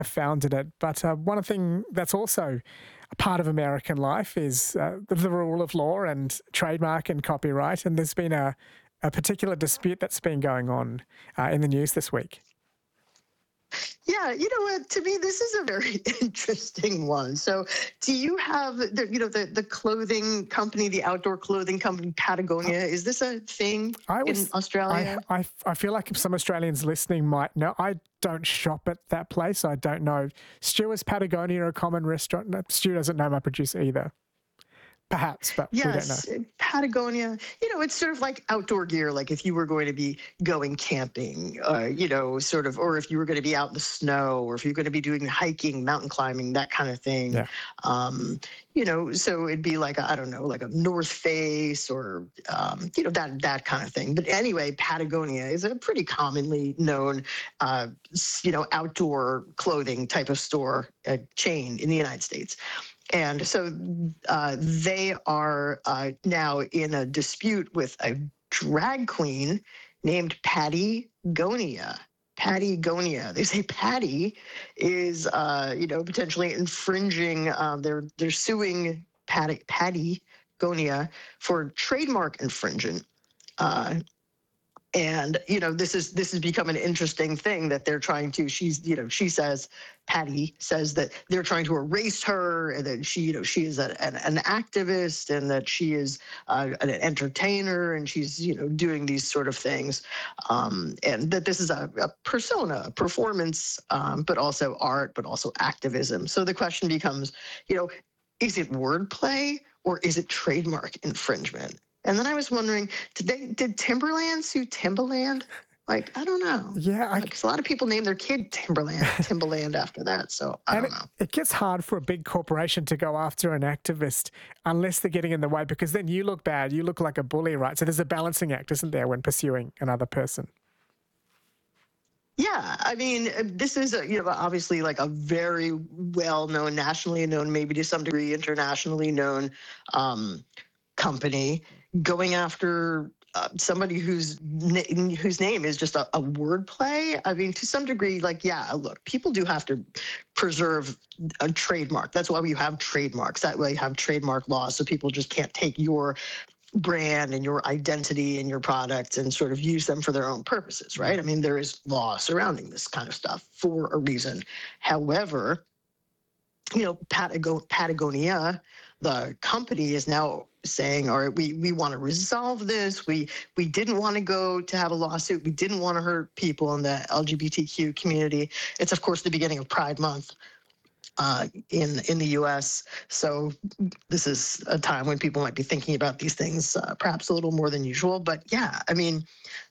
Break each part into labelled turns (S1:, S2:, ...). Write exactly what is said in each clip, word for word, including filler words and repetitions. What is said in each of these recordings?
S1: founded it. But uh, one thing that's also a part of American life is uh, the, the rule of law and trademark and copyright. And there's been a, a particular dispute that's been going on uh, in the news this week.
S2: Yeah, you know what? To me, this is a very interesting one. So, do you have the, you know, the the clothing company, the outdoor clothing company Patagonia? Is this a thing
S1: I was,
S2: in Australia?
S1: I, I I feel like if some Australians listening might know. I don't shop at that place. I don't know. Stu, is Patagonia a common restaurant? No, Stu doesn't know, my producer, either. Perhaps, but
S2: Yes,
S1: we don't know.
S2: Patagonia, you know, it's sort of like outdoor gear, like if you were going to be going camping, uh, you know, sort of, or if you were going to be out in the snow, or if you're going to be doing hiking, mountain climbing, that kind of thing.
S1: Yeah.
S2: Um, you know, so it'd be like, I don't know, like a North Face or, um, you know, that that kind of thing. But anyway, Patagonia is a pretty commonly known, uh, you know, outdoor clothing type of store uh, chain in the United States. And so uh, they are uh, now in a dispute with a drag queen named Patty Gonia. Patty Gonia. They say Patty is, uh, you know, potentially infringing. Um, they're they're suing Patty Patty Gonia for trademark infringement. Uh, And, you know, this is this has become an interesting thing that they're trying to, she's, you know, she says, Patty says that they're trying to erase her and that she, you know, she is a, an, an activist and that she is uh, an entertainer and she's, you know, doing these sort of things. Um, and that this is a, a persona, a performance, um, but also art, but also activism. So the question becomes, you know, is it wordplay or is it trademark infringement? And then I was wondering, did they did Timberland sue Timbaland? Like, I don't know.
S1: Yeah,
S2: because a lot of people name their kid Timberland, Timbaland after that. So I
S1: and
S2: don't
S1: it,
S2: know.
S1: It gets hard for a big corporation to go after an activist unless they're getting in the way, because then you look bad, you look like a bully, right? So there's a balancing act, isn't there, when pursuing another person?
S2: Yeah, I mean, this is a, you know, obviously like a very well-known, nationally known, maybe to some degree internationally known um, company going after uh, somebody whose na- whose name is just a, a word play. I mean, to some degree, like, yeah, look, people do have to preserve a trademark. That's why we have trademarks. That way you have trademark laws, so people just can't take your brand and your identity and your products and sort of use them for their own purposes, right? I mean, there is law surrounding this kind of stuff for a reason. However, you know, Patago- Patagonia, the company, is now saying, all right, we, we want to resolve this. We we didn't want to go to have a lawsuit. We didn't want to hurt people in the L G B T Q community. It's, of course, the beginning of Pride Month uh, in, in the U S. So this is a time when people might be thinking about these things uh, perhaps a little more than usual. But yeah, I mean,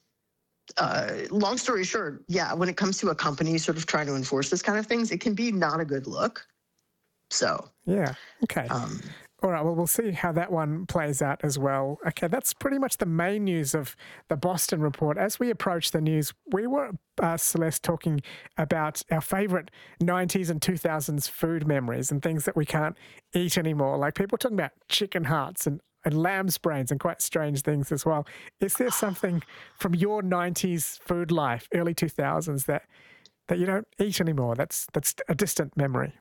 S2: uh, long story short, yeah, when it comes to a company sort of trying to enforce this kind of things, it can be not a good look. So,
S1: yeah, okay.
S2: Um,
S1: All right, well, we'll see how that one plays out as well. Okay, that's pretty much the main news of the Boston Report. As we approach the news, we were, uh, Celeste, talking about our favourite nineties and two thousands food memories and things that we can't eat anymore. Like people talking about chicken hearts and, and lamb's brains and quite strange things as well. Is there something from your nineties food life, early two thousands, that, that you don't eat anymore? That's, that's a distant memory.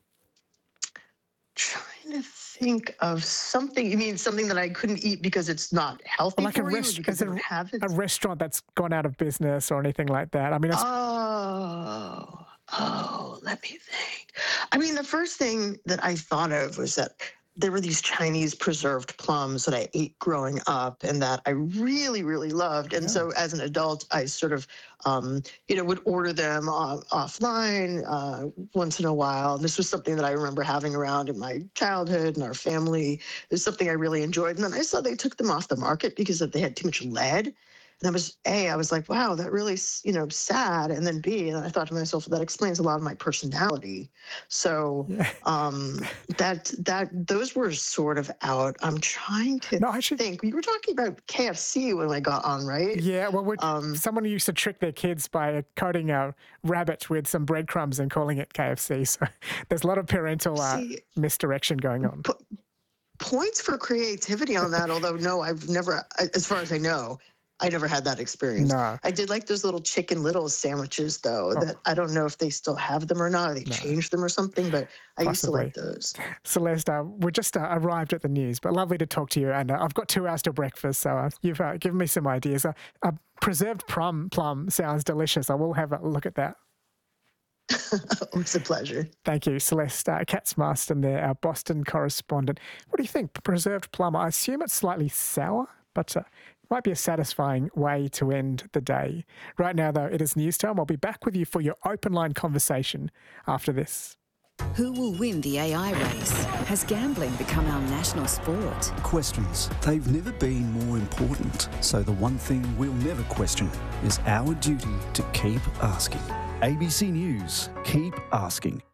S2: Trying to think of something. You mean something that I couldn't eat because it's not healthy
S1: like
S2: for
S1: a
S2: you,
S1: rest-
S2: because
S1: is
S2: I
S1: it
S2: don't have it?
S1: a restaurant that's gone out of business or anything like that? I mean, it's,
S2: Oh, oh, let me think. I mean, the first thing that I thought of was that there were these Chinese preserved plums that I ate growing up and that I really, really loved. And
S1: Yeah.
S2: so as an adult, I sort of, um, you know, would order them off, offline uh, once in a while. This was something that I remember having around in my childhood and our family. It was something I really enjoyed. And then I saw they took them off the market because they had too much lead. And I was, A, I was like, wow, that really, you know, sad. And then B, and I thought to myself, that explains a lot of my personality. So
S1: yeah.
S2: um, that, that, those were sort of out. I'm trying to
S1: No, actually-
S2: think. We were talking about K F C when I got on, right?
S1: Yeah, well, would,
S2: Um,
S1: someone used to trick their kids by coating a rabbit with some breadcrumbs and calling it K F C. So there's a lot of parental uh,
S2: See,
S1: misdirection going on.
S2: Points for creativity on that, although no, I've never, as far as I know, I never had that experience.
S1: No.
S2: I did like those little Chicken Little sandwiches, though,
S1: Oh.
S2: that I don't know if they still have them or not, or they
S1: No.
S2: changed them or something, but I used to
S1: Possibly.
S2: like those.
S1: Celeste, uh, we just uh, arrived at the news, but lovely to talk to you. And uh, I've got two hours till breakfast, so uh, you've uh, given me some ideas. Uh, uh, preserved plum plum sounds delicious. I will have a look at that.
S2: It's a pleasure.
S1: Thank you, Celeste uh, Katz-Marston there, our Boston correspondent. What do you think? Preserved plum, I assume it's slightly sour, but uh, it might be a satisfying way to end the day. Right now, though, it is news time. I'll be back with you for your open line conversation after this.
S3: Who will win the A I race? Has gambling become our national sport?
S4: Questions. They've never been more important. So the one thing we'll never question is our duty to keep asking. A B C News. Keep asking.